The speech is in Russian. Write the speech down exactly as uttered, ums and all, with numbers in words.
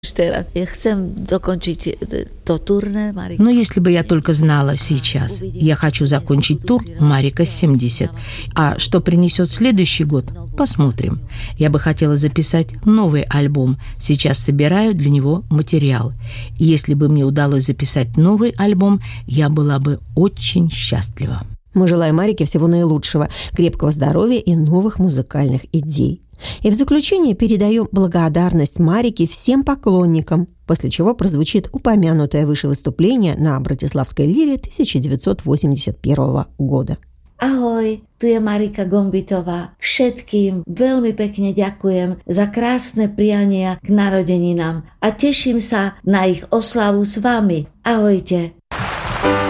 Я chcem dokončiť to turné Marika. Но если бы я только знала сейчас, я хочу закончить тур «Марика семьдесят». А что принесет следующий год, посмотрим. Я бы хотела записать новый альбом. Сейчас собираю для него материал. И если бы мне удалось записать новый альбом, я была бы очень счастлива. Мы желаем Марике всего наилучшего, крепкого здоровья и новых музыкальных идей. И в заключение передаем благодарность Марике всем поклонникам, после чего прозвучит упомянутое выше выступление на Братиславской лире тысяча девятьсот восемьдесят первого года. Ahoj, tu je Marika Gombitová. Všetkým veľmi pekne ďakujem za krásne priania k narodeninám a teším sa na ich oslavu s vami. Ahojte.